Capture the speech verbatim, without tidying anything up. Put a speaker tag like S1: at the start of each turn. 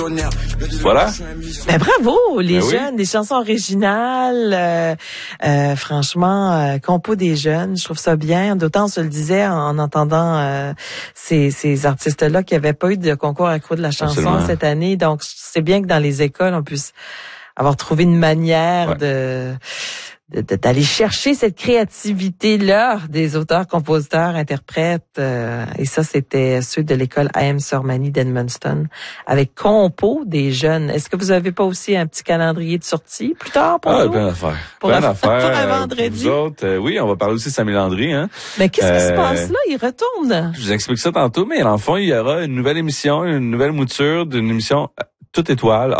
S1: Voilà.
S2: Ben bravo, les
S1: ben
S2: jeunes,
S1: oui.
S2: des chansons originales, euh, euh, franchement, euh, compo des jeunes, je trouve ça bien. D'autant, on se le disait en entendant euh, ces, ces artistes-là qui n'avaient pas eu de concours accro de la chanson
S1: Absolument.
S2: cette année. Donc, c'est bien que dans les écoles, on puisse avoir trouvé une manière
S1: ouais.
S2: de... De, d'aller chercher cette créativité-là des auteurs, compositeurs, interprètes. Euh, et ça, c'était ceux de l'école A M Sormani d'Edmundston avec compo des jeunes. Est-ce que vous avez pas aussi un petit calendrier de sortie plus tard pour
S1: ah,
S2: nous?
S1: plein d'affaires.
S2: Pour,
S1: plein
S2: un,
S1: d'affaires.
S2: pour un
S1: Pour
S2: vendredi?
S1: vous autres, euh, oui, on va parler aussi de Sammy Landry. Hein.
S2: Mais qu'est-ce
S1: euh,
S2: qui se passe là? Il retourne.
S1: Je vous explique ça tantôt, mais dans le fond, il y aura une nouvelle émission, une nouvelle mouture d'une émission toute étoile.